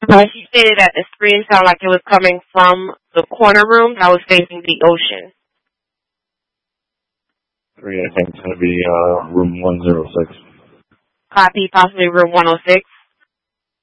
She stated that the scream sounded like it was coming from the corner room that was facing the ocean. 3, I think it's going to be room 106. Copy, possibly room 106.